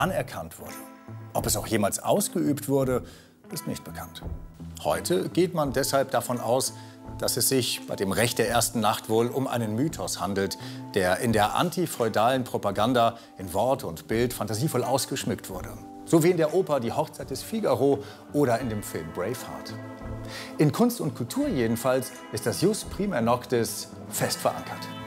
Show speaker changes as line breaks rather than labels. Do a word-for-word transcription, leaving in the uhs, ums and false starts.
anerkannt wurde. Ob es auch jemals ausgeübt wurde, ist nicht bekannt. Heute geht man deshalb davon aus, dass es sich bei dem Recht der ersten Nacht wohl um einen Mythos handelt, der in der antifeudalen Propaganda in Wort und Bild fantasievoll ausgeschmückt wurde. So wie in der Oper Die Hochzeit des Figaro oder in dem Film Braveheart. In Kunst und Kultur jedenfalls ist das Jus Primae Noctis fest verankert.